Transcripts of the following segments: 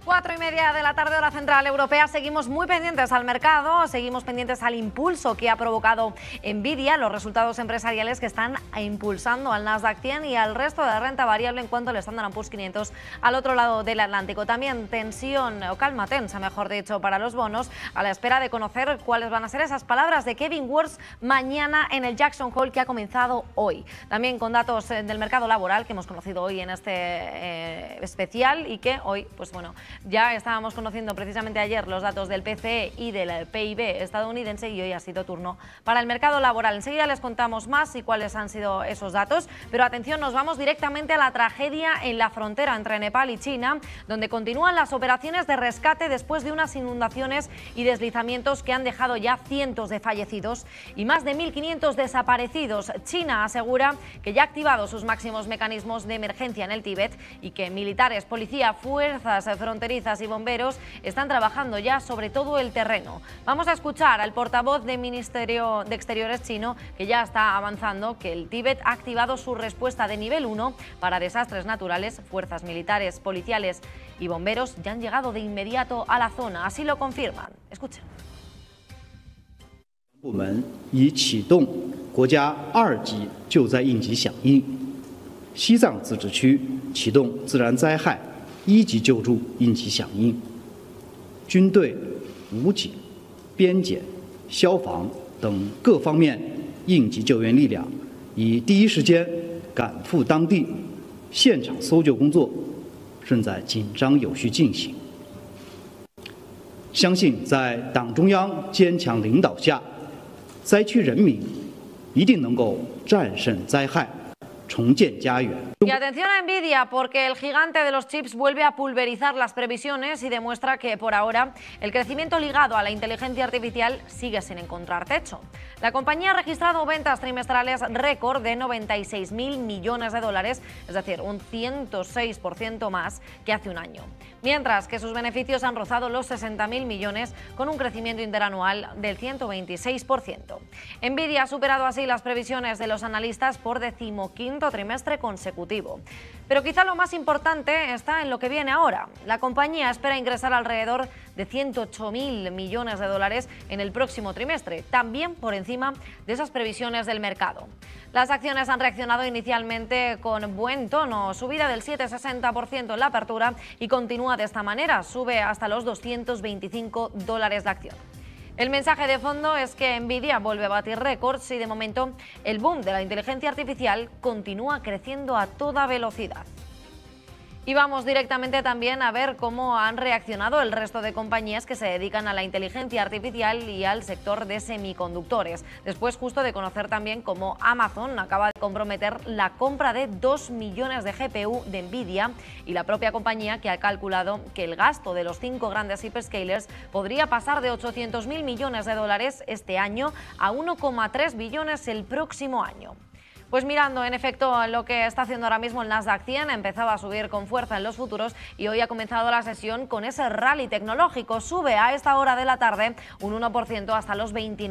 4:30 de la tarde, hora central europea. Seguimos muy pendientes al mercado, seguimos pendientes al impulso que ha provocado Nvidia, los resultados empresariales que están impulsando al Nasdaq 100 y al resto de la renta variable en cuanto al Standard & Poor's 500 al otro lado del Atlántico. También tensión, o calma tensa, mejor dicho, para los bonos, a la espera de conocer cuáles van a ser esas palabras de Kevin Warsh mañana en el Jackson Hole, que ha comenzado hoy. También con datos del mercado laboral que hemos conocido hoy en este especial y que hoy, pues bueno, ya estábamos conociendo precisamente ayer los datos del PCE y del PIB estadounidense y hoy ha sido turno para el mercado laboral. Enseguida les contamos más y cuáles han sido esos datos, pero atención, nos vamos directamente a la tragedia en la frontera entre Nepal y China, donde continúan las operaciones de rescate después de unas inundaciones y deslizamientos que han dejado ya cientos de fallecidos y más de 1.500 desaparecidos. China asegura que ya ha activado sus máximos mecanismos de emergencia en el Tíbet y que militares, policía, fuerzas fronterizas y bomberos están trabajando ya sobre todo el terreno. Vamos a escuchar al portavoz del Ministerio de Exteriores chino, que ya está avanzando que el Tíbet ha activado su respuesta de nivel 1 para desastres naturales. Fuerzas militares, policiales y bomberos ya han llegado de inmediato a la zona, así lo confirman. Escuchen. 部门已启动国家2级救灾应急响应，西藏自治区启动自然灾害1级救助应急响应，军队、武警、边检、消防等各方面应急救援力量已第一时间赶赴当地，现场搜救工作正在紧张有序进行。相信在党中央坚强领导下，灾区人民一定能够战胜灾害，重建家园。 Y atención a Nvidia, porque el gigante de los chips vuelve a pulverizar las previsiones y demuestra que por ahora el crecimiento ligado a la inteligencia artificial sigue sin encontrar techo. La compañía ha registrado ventas trimestrales récord de 96.000 millones de dólares, es decir, un 106% más que hace un año. Mientras que sus beneficios han rozado los 60.000 millones con un crecimiento interanual del 126%. Nvidia ha superado así las previsiones de los analistas por 15º trimestre consecutivo. Pero quizá lo más importante está en lo que viene ahora. La compañía espera ingresar alrededor de 108.000 millones de dólares en el próximo trimestre, también por encima de esas previsiones del mercado. Las acciones han reaccionado inicialmente con buen tono, subida del 7,60% en la apertura y continúa de esta manera, sube hasta los $225 la acción. El mensaje de fondo es que Nvidia vuelve a batir récords y de momento el boom de la inteligencia artificial continúa creciendo a toda velocidad. Y vamos directamente también a ver cómo han reaccionado el resto de compañías que se dedican a la inteligencia artificial y al sector de semiconductores. Después justo de conocer también cómo Amazon acaba de comprometer la compra de 2 millones de GPU de Nvidia y la propia compañía que ha calculado que el gasto de los 5 grandes hyperscalers podría pasar de 800.000 millones de dólares este año a 1,3 billones el próximo año. Pues mirando en efecto lo que está haciendo ahora mismo el Nasdaq 100, empezaba a subir con fuerza en los futuros y hoy ha comenzado la sesión con ese rally tecnológico. Sube a esta hora de la tarde un 1% hasta los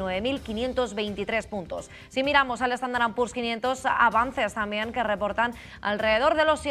29.523 puntos. Si miramos al Standard & Poor's 500, avances también que reportan alrededor de los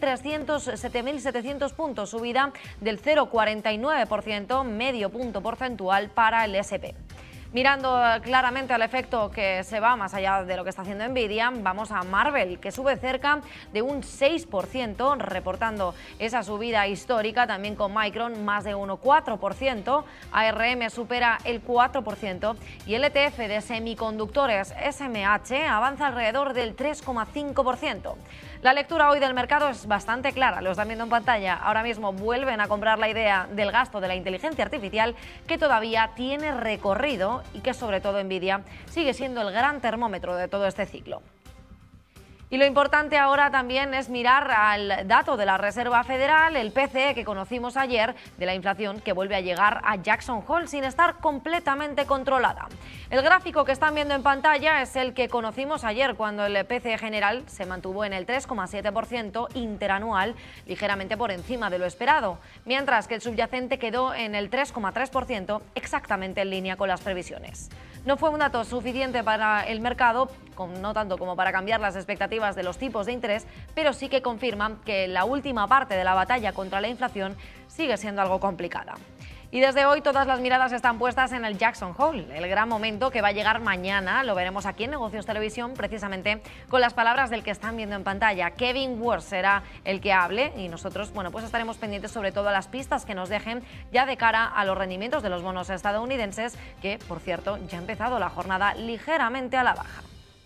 7.700 puntos, subida del 0,49%, medio punto porcentual para el S&P. Mirando claramente al efecto que se va más allá de lo que está haciendo Nvidia, vamos a Marvell, que sube cerca de un 6%, reportando esa subida histórica, también con Micron más de 1,4%, ARM supera el 4% y el ETF de semiconductores SMH avanza alrededor del 3,5%. La lectura hoy del mercado es bastante clara, lo están viendo en pantalla. Ahora mismo vuelven a comprar la idea del gasto de la inteligencia artificial, que todavía tiene recorrido y que sobre todo Nvidia sigue siendo el gran termómetro de todo este ciclo. Y lo importante ahora también es mirar al dato de la Reserva Federal, el PCE que conocimos ayer, de la inflación que vuelve a llegar a Jackson Hole sin estar completamente controlada. El gráfico que están viendo en pantalla es el que conocimos ayer, cuando el PCE general se mantuvo en el 3,7% interanual, ligeramente por encima de lo esperado, mientras que el subyacente quedó en el 3,3%, exactamente en línea con las previsiones. No fue un dato suficiente para el mercado, no tanto como para cambiar las expectativas de los tipos de interés, pero sí que confirma que la última parte de la batalla contra la inflación sigue siendo algo complicada. Y desde hoy todas las miradas están puestas en el Jackson Hole, el gran momento que va a llegar mañana. Lo veremos aquí en Negocios Televisión, precisamente con las palabras del que están viendo en pantalla. Kevin Warsh será el que hable y nosotros, pues estaremos pendientes sobre todo a las pistas que nos dejen ya de cara a los rendimientos de los bonos estadounidenses, que, por cierto, ya ha empezado la jornada ligeramente a la baja.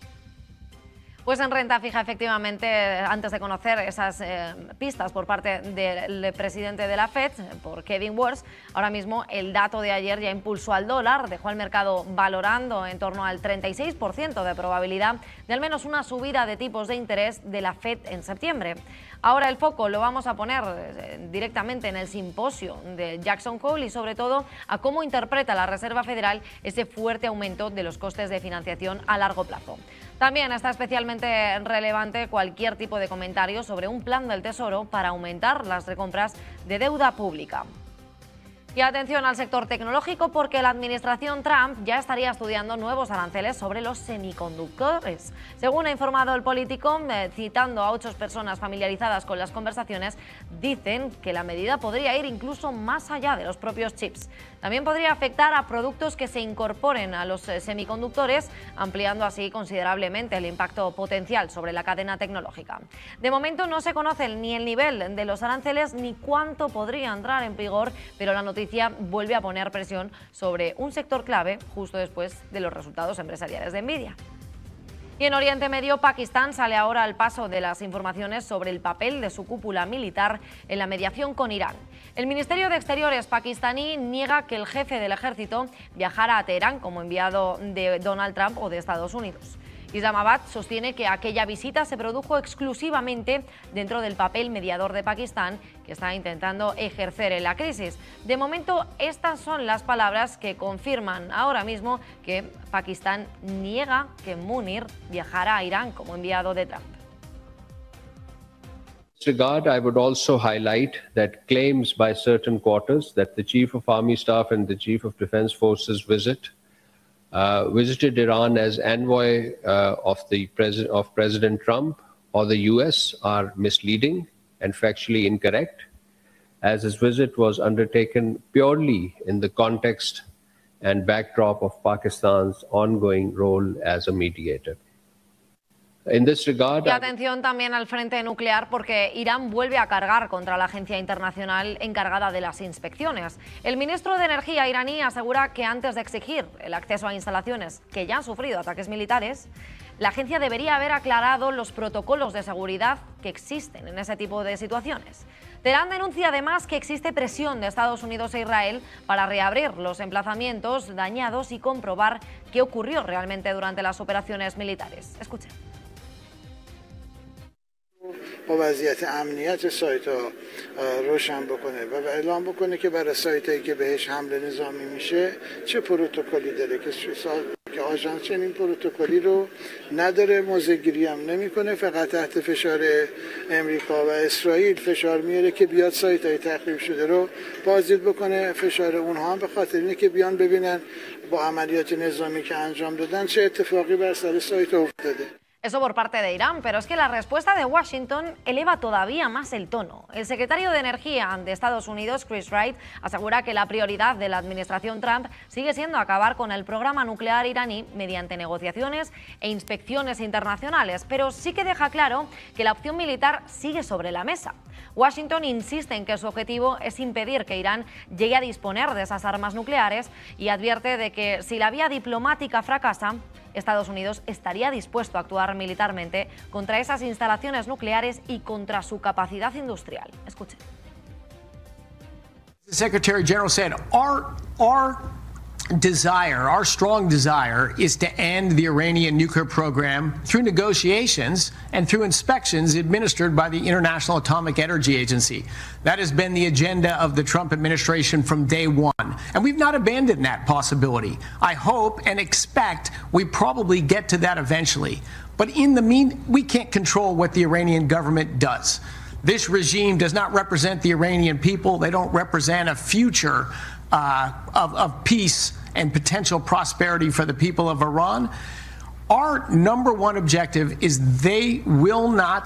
Pues en renta fija, efectivamente, antes de conocer esas pistas por parte del presidente de la Fed, por Kevin Warsh, ahora mismo el dato de ayer ya impulsó al dólar, dejó al mercado valorando en torno al 36% de probabilidad de al menos una subida de tipos de interés de la Fed en septiembre. Ahora el foco lo vamos a poner directamente en el simposio de Jackson Hole y sobre todo a cómo interpreta la Reserva Federal ese fuerte aumento de los costes de financiación a largo plazo. También está especialmente relevante cualquier tipo de comentario sobre un plan del Tesoro para aumentar las recompras de deuda pública. Y atención al sector tecnológico porque la administración Trump ya estaría estudiando nuevos aranceles sobre los semiconductores. Según ha informado el Político, citando a 8 personas familiarizadas con las conversaciones, dicen que la medida podría ir incluso más allá de los propios chips. También podría afectar a productos que se incorporen a los semiconductores, ampliando así considerablemente el impacto potencial sobre la cadena tecnológica. De momento no se conoce ni el nivel de los aranceles ni cuánto podría entrar en vigor, pero la noticia vuelve a poner presión sobre un sector clave justo después de los resultados empresariales de Nvidia. Y en Oriente Medio, Pakistán sale ahora al paso de las informaciones sobre el papel de su cúpula militar en la mediación con Irán. El Ministerio de Exteriores pakistaní niega que el jefe del ejército viajara a Teherán como enviado de Donald Trump o de Estados Unidos. Islamabad sostiene que aquella visita se produjo exclusivamente dentro del papel mediador de Pakistán que está intentando ejercer en la crisis. De momento, estas son las palabras que confirman ahora mismo que Pakistán niega que Munir viajara a Irán como enviado de Trump. In this regard, I would also highlight that claims by certain quarters that the Chief of Army Staff and the Chief of Defense Forces visited Iran as envoy of President Trump or the US are misleading and factually incorrect, as his visit was undertaken purely in the context and backdrop of Pakistan's ongoing role as a mediator. In this regard, y atención también al frente nuclear porque Irán vuelve a cargar contra la agencia internacional encargada de las inspecciones. El ministro de Energía iraní asegura que antes de exigir el acceso a instalaciones que ya han sufrido ataques militares, la agencia debería haber aclarado los protocolos de seguridad que existen en ese tipo de situaciones. Teherán denuncia además que existe presión de Estados Unidos e Israel para reabrir los emplazamientos dañados y comprobar qué ocurrió realmente durante las operaciones militares. Escuchen. با وضعیت امنیت سایت‌ها روشن بکنه و اعلام بکنه که برای سایتایی که بهش حمله نظامی میشه چه پروتکلی داره که آژانس چنین پروتکلی رو نداره، موضع‌گیری هم نمی‌کنه، فقط تحت فشار امریکا و اسرائیل فشار میاره که بیاد سایت‌های تخریب شده رو بازدید بکنه. فشار اونها هم به خاطر اینه که بیان ببینن با عملیات نظامی که انجام دادن چه اتفاقی بر سر سایت افتاده. Eso por parte de Irán, pero es que la respuesta de Washington eleva todavía más el tono. El secretario de Energía de Estados Unidos, Chris Wright, asegura que la prioridad de la administración Trump sigue siendo acabar con el programa nuclear iraní mediante negociaciones e inspecciones internacionales, pero sí que deja claro que la opción militar sigue sobre la mesa. Washington insiste en que su objetivo es impedir que Irán llegue a disponer de esas armas nucleares y advierte de que si la vía diplomática fracasa, Estados Unidos estaría dispuesto a actuar militarmente contra esas instalaciones nucleares y contra su capacidad industrial. Escuchen. The Secretary General said, our strong desire is to end the Iranian nuclear program through negotiations and through inspections administered by the International Atomic Energy Agency. That has been the agenda of the Trump administration from day one. And we've not abandoned that possibility. I hope and expect we probably get to that eventually. But in the meantime, we can't control what the Iranian government does. This regime does not represent the Iranian people. They don't represent a future of peace and potential prosperity for the people of Iran. Our number one objective is they will not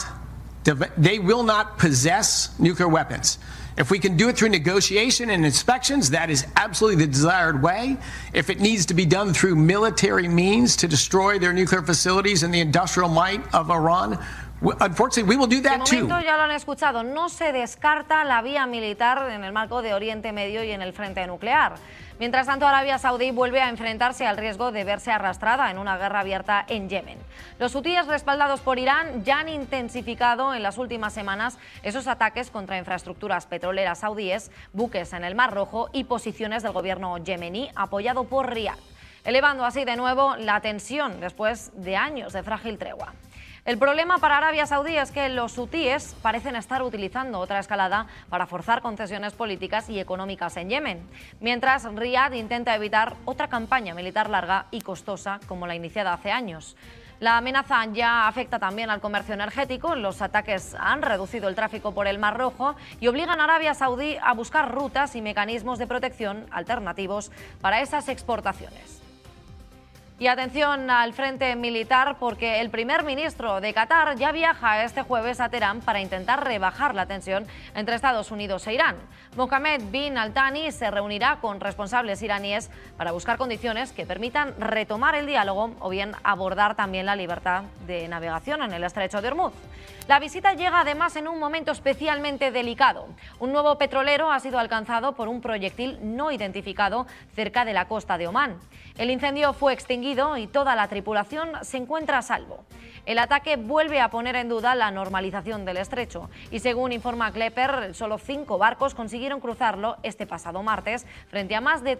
possess nuclear weapons. If we can do it through negotiation and inspections, that is absolutely the desired way. If it needs to be done through military means to destroy their nuclear facilities and the industrial might of Iran, unfortunately, we will do that too. De momento ya lo han escuchado, no se descarta la vía militar en el marco de Oriente Medio y en el frente nuclear. Mientras tanto, Arabia Saudí vuelve a enfrentarse al riesgo de verse arrastrada en una guerra abierta en Yemen. Los hutíes, respaldados por Irán, ya han intensificado en las últimas semanas esos ataques contra infraestructuras petroleras saudíes, buques en el Mar Rojo y posiciones del gobierno yemení apoyado por Riad, elevando así de nuevo la tensión después de años de frágil tregua. El problema para Arabia Saudí es que los hutíes parecen estar utilizando otra escalada para forzar concesiones políticas y económicas en Yemen, mientras Riad intenta evitar otra campaña militar larga y costosa como la iniciada hace años. La amenaza ya afecta también al comercio energético. Los ataques han reducido el tráfico por el Mar Rojo y obligan a Arabia Saudí a buscar rutas y mecanismos de protección alternativos para esas exportaciones. Y atención al frente militar, porque el primer ministro de Qatar ya viaja este jueves a Teherán para intentar rebajar la tensión entre Estados Unidos e Irán. Mohammed bin Al Thani se reunirá con responsables iraníes para buscar condiciones que permitan retomar el diálogo o bien abordar también la libertad de navegación en el estrecho de Hormuz. La visita llega además en un momento especialmente delicado. Un nuevo petrolero ha sido alcanzado por un proyectil no identificado cerca de la costa de Omán. El incendio fue extinguido y toda la tripulación se encuentra a salvo. El ataque vuelve a poner en duda la normalización del estrecho y, según informa Klepper, solo 5 barcos consiguieron cruzarlo este pasado martes frente a más de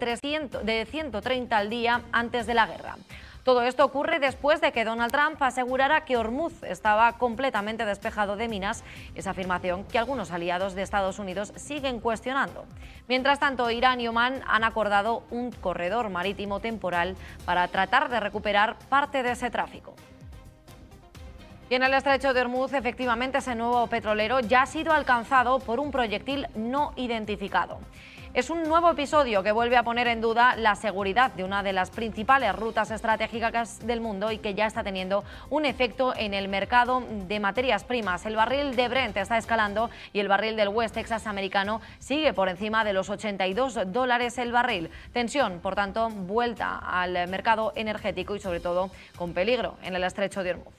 130 al día antes de la guerra. Todo esto ocurre después de que Donald Trump asegurara que Hormuz estaba completamente despejado de minas, esa afirmación que algunos aliados de Estados Unidos siguen cuestionando. Mientras tanto, Irán y Omán han acordado un corredor marítimo temporal para tratar de recuperar parte de ese tráfico. Y en el estrecho de Hormuz, efectivamente, ese nuevo petrolero ya ha sido alcanzado por un proyectil no identificado. Es un nuevo episodio que vuelve a poner en duda la seguridad de una de las principales rutas estratégicas del mundo y que ya está teniendo un efecto en el mercado de materias primas. El barril de Brent está escalando y el barril del West Texas americano sigue por encima de los $82 el barril. Tensión, por tanto, vuelta al mercado energético y sobre todo con peligro en el estrecho de Hormuz.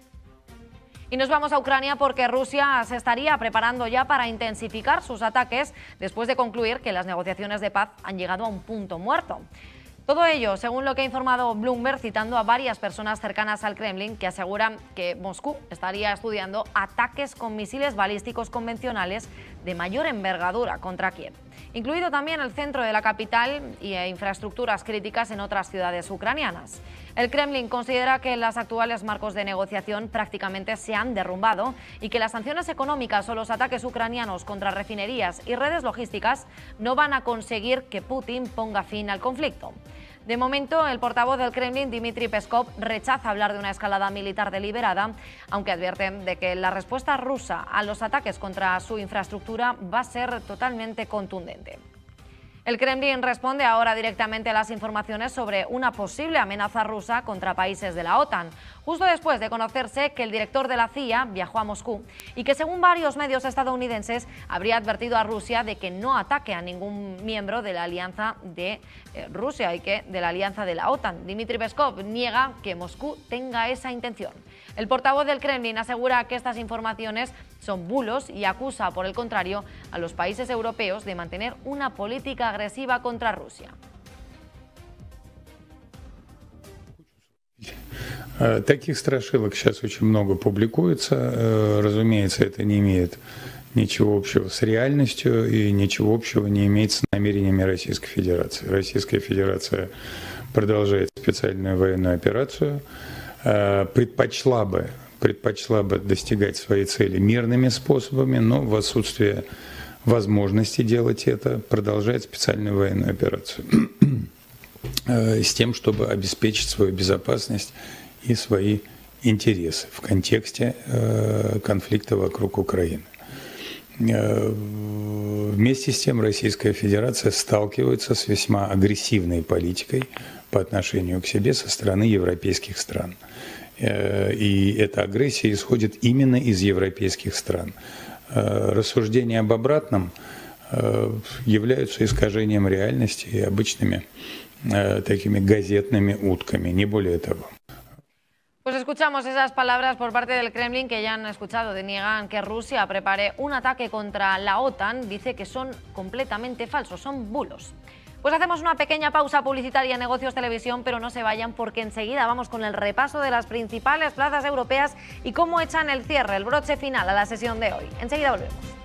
Y nos vamos a Ucrania porque Rusia se estaría preparando ya para intensificar sus ataques después de concluir que las negociaciones de paz han llegado a un punto muerto. Todo ello, según lo que ha informado Bloomberg, citando a varias personas cercanas al Kremlin que aseguran que Moscú estaría estudiando ataques con misiles balísticos convencionales de mayor envergadura contra Kiev, incluido también el centro de la capital y infraestructuras críticas en otras ciudades ucranianas. El Kremlin considera que los actuales marcos de negociación prácticamente se han derrumbado y que las sanciones económicas o los ataques ucranianos contra refinerías y redes logísticas no van a conseguir que Putin ponga fin al conflicto. De momento, el portavoz del Kremlin, Dmitry Peskov, rechaza hablar de una escalada militar deliberada, aunque advierte de que la respuesta rusa a los ataques contra su infraestructura va a ser totalmente contundente. El Kremlin responde ahora directamente a las informaciones sobre una posible amenaza rusa contra países de la OTAN, justo después de conocerse que el director de la CIA viajó a Moscú y que, según varios medios estadounidenses, habría advertido a Rusia de que no ataque a ningún miembro de la alianza de Rusia y que de la alianza de la OTAN. Dmitry Peskov niega que Moscú tenga esa intención. El portavoz del Kremlin asegura que estas informaciones son bulos y acusa, por el contrario, a los países europeos de mantener una política agresiva contra Rusia. Таких страшилок сейчас очень много публикуется. Разумеется, это не имеет ничего общего с реальностью и ничего общего не имеет с намерениями Российской Федерации. Российская Федерация продолжает специальную военную операцию, предпочла бы достигать своей цели мирными способами, но в отсутствие возможности делать это продолжает специальную военную операцию с тем, чтобы обеспечить свою безопасность и свои интересы в контексте конфликта вокруг Украины. Вместе с тем Российская Федерация сталкивается с весьма агрессивной политикой по отношению к себе со стороны европейских стран. И эта агрессия исходит именно из европейских стран. Рассуждения об обратном являются искажением реальности и обычными такими газетными утками, не более того. Pues escuchamos esas palabras por parte del Kremlin que ya han escuchado. Deniegan que Rusia prepare un ataque contra la OTAN. Dice que son completamente falsos, son bulos. Pues hacemos una pequeña pausa publicitaria en Negocios Televisión, pero no se vayan porque enseguida vamos con el repaso de las principales plazas europeas y cómo echan el cierre, el broche final a la sesión de hoy. Enseguida volvemos.